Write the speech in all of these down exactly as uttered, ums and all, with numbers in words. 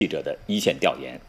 记者的一线调研。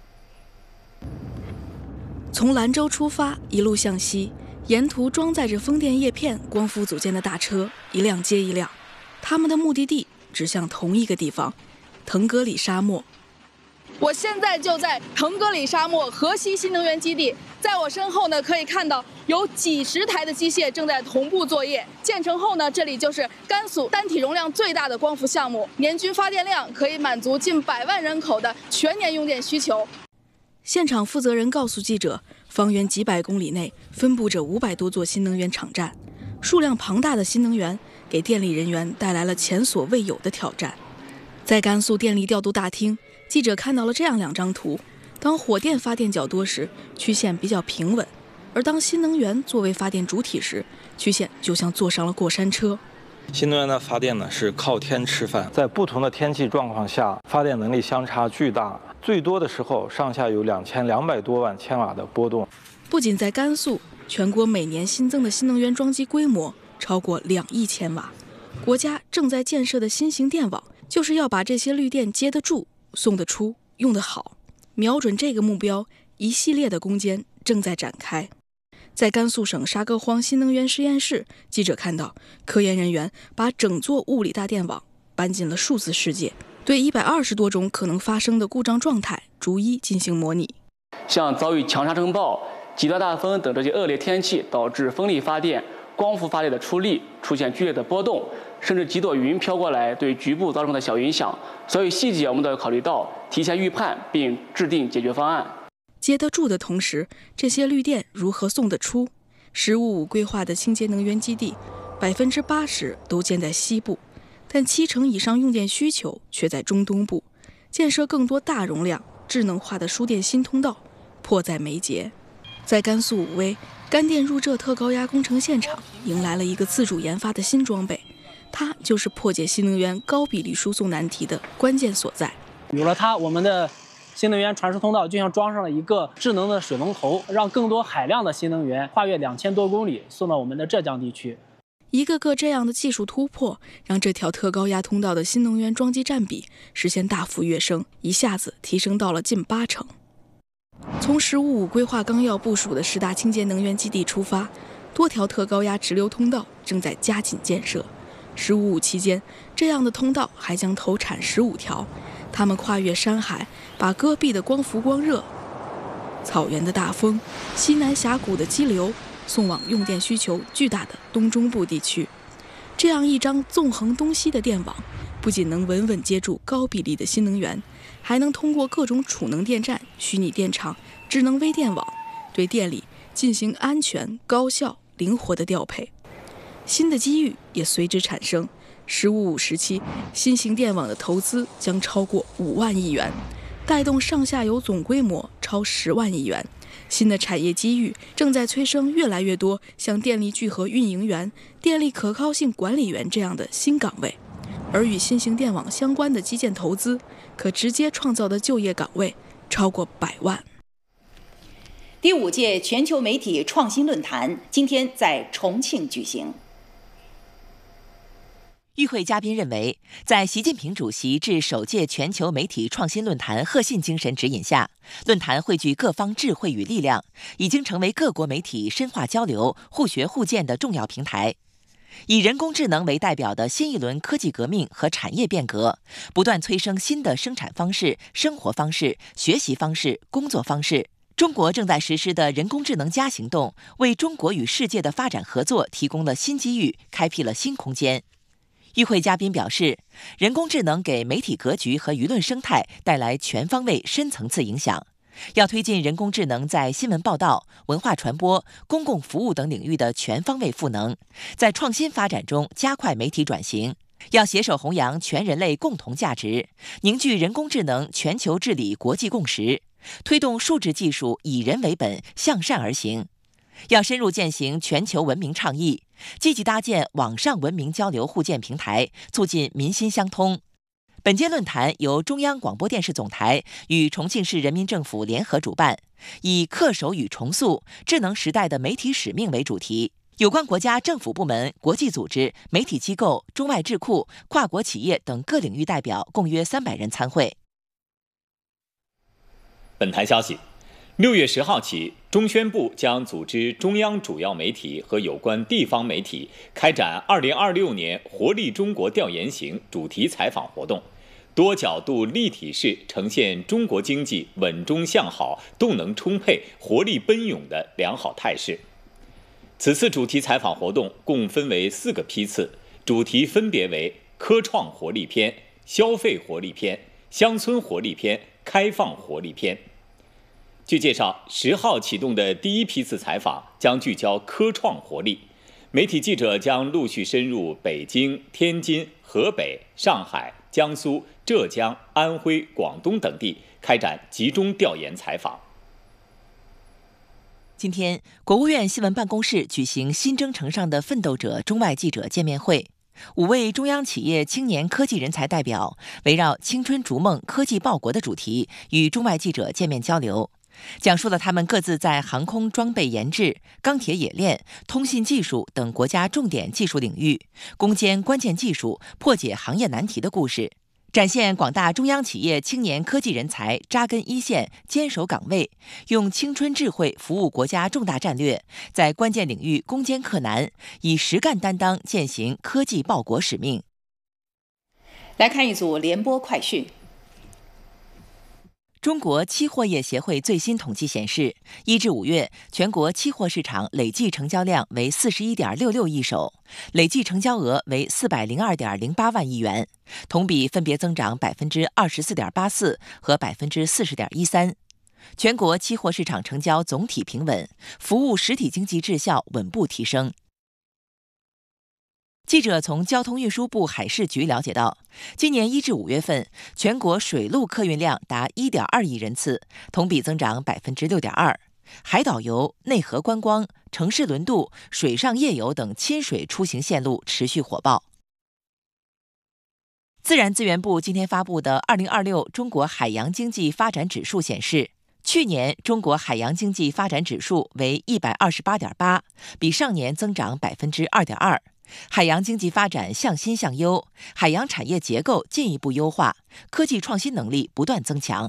从兰州出发，一路向西，沿途装载着风电叶片、光伏组件的大车一辆接一辆，他们的目的地指向同一个地方——腾格里沙漠。 我现在就在腾格里沙漠河西新能源基地，在我身后呢，可以看到有几十台的机械正在同步作业。建成后呢，这里就是甘肃单体容量最大的光伏项目，年均发电量可以满足近百万人口的全年用电需求。 现场负责人告诉记者，方圆几百公里内分布着五百多座新能源场站，数量庞大的新能源给电力人员带来了前所未有的挑战。在甘肃电力调度大厅，记者看到了这样两张图：当火电发电较多时，曲线比较平稳；而当新能源作为发电主体时，曲线就像坐上了过山车。 新能源的发电呢是靠天吃饭，在不同的天气状况下，发电能力相差巨大，最多的时候上下有两千两百多万千瓦的波动。 不仅在甘肃，全国每年新增的新能源装机规模超过两亿千瓦。国家正在建设的新型电网，就是要把这些绿电接得住、送得出、用得好。瞄准这个目标，一系列的攻坚正在展开。在甘肃省沙戈荒新能源实验室，记者看到科研人员把整座物理大电网搬进了数字世界，对一百二十多种可能发生的故障状态逐一进行模拟。 像遭遇强沙尘暴、极端大风等这些恶劣天气，导致风力发电、光伏发电的出力出现剧烈的波动，甚至几朵云飘过来，对局部造成的小影响。所以细节我们都要考虑到，提前预判并制定解决方案。 接得住的同时，这些绿电如何送得出？十五五规划的清洁能源基地，百分之八十都建在西部，但七成以上用电需求却在中东部。建设更多大容量、智能化的输电新通道，迫在眉睫。在甘肃武威，干电入浙特高压工程现场迎来了一个自主研发的新装备，它就是破解新能源高比例输送难题的关键所在。 有了它，我们的新能源传输通道就像装上了一个智能的水龙头，让更多海量的新能源跨越两千多公里送到我们的浙江地区。 一个个这样的技术突破，让这条特高压通道的新能源装机占比实现大幅跃升，一下子提升到了近八成。从“十五五”规划纲要部署的十大清洁能源基地出发，多条特高压直流通道正在加紧建设。“十五五”期间，这样的通道还将投产十五条。它们跨越山海，把戈壁的光伏光热、草原的大风、西南峡谷的激流送往用电需求巨大的东中部地区。这样一张纵横东西的电网，不仅能稳稳接住高比例的新能源，还能通过各种储能电站、虚拟电厂、智能微电网，对电力进行安全、高效、灵活的调配。新的机遇也随之产生。十五五时期，新型电网的投资将超过五万亿元，带动上下游总规模超十万亿元。新的产业机遇正在催生越来越多像电力聚合运营员、电力可靠性管理员这样的新岗位，而与新型电网相关的基建投资，可直接创造的就业岗位超过百万。 第五届全球媒体创新论坛今天在重庆举行。 与会嘉宾认为，在习近平主席致首届全球媒体创新论坛贺信精神指引下，论坛汇聚各方智慧与力量，已经成为各国媒体深化交流、互学互鉴的重要平台。以人工智能为代表的新一轮科技革命和产业变革，不断催生新的生产方式、生活方式、学习方式、工作方式。中国正在实施的人工智能加行动，为中国与世界的发展合作提供了新机遇，开辟了新空间。与会嘉宾表示，人工智能给媒体格局和舆论生态带来全方位、深层次影响。要推进人工智能在新闻报道、文化传播、公共服务等领域的全方位赋能，在创新发展中加快媒体转型。要携手弘扬全人类共同价值，凝聚人工智能全球治理国际共识，推动数字技术以人为本、向善而行。要深入践行全球文明倡议，积极搭建网上文明交流互鉴平台，促进民心相通。本届论坛由中央广播电视总台与重庆市人民政府联合主办，以“恪守与重塑：智能时代的媒体使命”为主题。有关国家政府部门、国际组织、媒体机构、中外智库、跨国企业等各领域代表共约三百人参会。 本台消息，六月十号起，中宣部将组织中央主要媒体和有关地方媒体开展二零二六年活力中国调研型主题采访活动，多角度立体式呈现中国经济稳中向好、动能充沛、活力奔涌的良好态势。此次主题采访活动共分为四个批次，主题分别为科创活力篇、消费活力篇、乡村活力篇、开放活力篇。据介绍，十号启动的第一批次采访将聚焦科创活力，媒体记者将陆续深入北京、天津、河北、上海、江苏、浙江、安徽、广东等地开展集中调研采访。 今天，国务院新闻办公室举行新征程上的奋斗者中外记者见面会，五位中央企业青年科技人才代表围绕青春逐梦、科技报国的主题，与中外记者见面交流，讲述了他们各自在航空装备研制、钢铁冶炼、通信技术等国家重点技术领域攻坚关键技术、破解行业难题的故事，展现广大中央企业青年科技人才扎根一线、坚守岗位，用青春智慧服务国家重大战略，在关键领域攻坚克难，以实干担当践行科技报国使命。 来看一组联播快讯。 中国期货业协会最新统计显示，一至五月，全国期货市场累计成交量为四十一点六六亿手，累计成交额为四百零二点零八万亿元，同比分别增长百分之二十四点八四和百分之四十点一三。全国期货市场成交总体平稳，服务实体经济质效稳步提升。记者从交通运输部海事局了解到，今年一至五月份，全国水陆客运量达一点二亿人次，同比增长百分之六点二。海岛游、内河观光、城市轮渡、水上夜游等亲水出行线路持续火爆。自然资源部今天发布的二零二六中国海洋经济发展指数显示，去年中国海洋经济发展指数为一百二十八点八，比上年增长百分之二点二。海洋经济发展向新向优，海洋产业结构进一步优化，科技创新能力不断增强。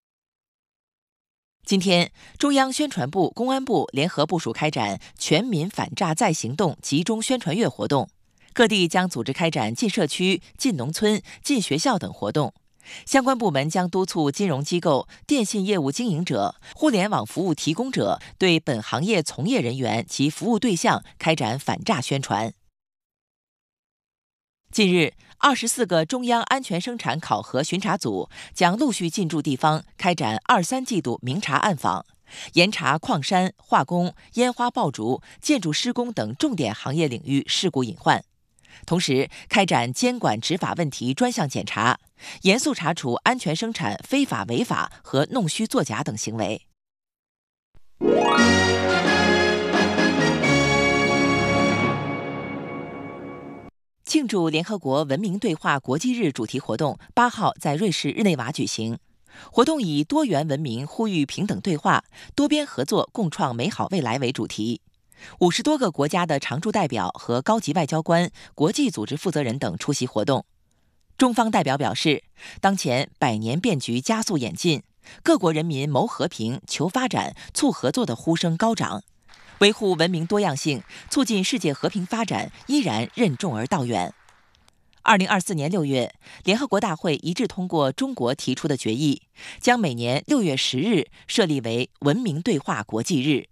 今天，中央宣传部、公安部联合部署开展全民反诈再行动集中宣传月活动，各地将组织开展进社区、进农村、进学校等活动。相关部门将督促金融机构、电信业务经营者、互联网服务提供者对本行业从业人员及服务对象开展反诈宣传。近日，二十四个中央安全生产考核巡查组将陆续进驻地方，开展二三季度明察暗访，严查矿山、化工、烟花爆竹、建筑施工等重点行业领域事故隐患。同时，开展监管执法问题专项检查，严肃查处安全生产非法违法和弄虚作假等行为。庆祝联合国文明对话国际日主题活动八号在瑞士日内瓦举行。活动以多元文明呼吁平等对话、多边合作共创美好未来为主题。五十多个国家的常驻代表和高级外交官、国际组织负责人等出席活动。中方代表表示，当前百年变局加速演进，各国人民谋和平、求发展、促合作的呼声高涨。维护文明多样性，促进世界和平发展，依然任重而道远。二零二四年六月，联合国大会一致通过中国提出的决议，将每年六月十日设立为文明对话国际日。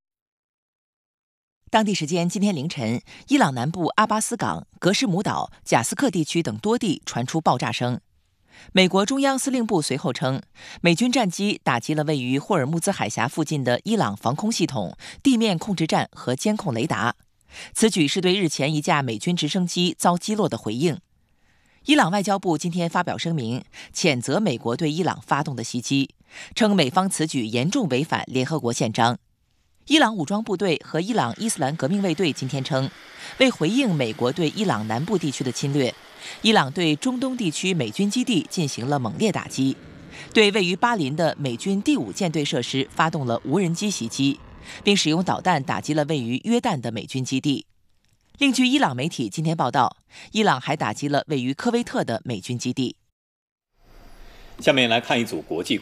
当地时间今天凌晨，伊朗南部阿巴斯港、格什姆岛、贾斯克地区等多地传出爆炸声。美国中央司令部随后称，美军战机打击了位于霍尔木兹海峡附近的伊朗防空系统、地面控制站和监控雷达。此举是对日前一架美军直升机遭击落的回应。伊朗外交部今天发表声明，谴责美国对伊朗发动的袭击，称美方此举严重违反联合国宪章。伊朗武装部队和伊朗伊斯兰革命卫队今天称，为回应美国对伊朗南部地区的侵略，伊朗对中东地区美军基地进行了猛烈打击，对位于巴林的美军第五舰队设施发动了无人机袭击，并使用导弹打击了位于约旦的美军基地。另据伊朗媒体今天报道，伊朗还打击了位于科威特的美军基地。 下面来看一组国际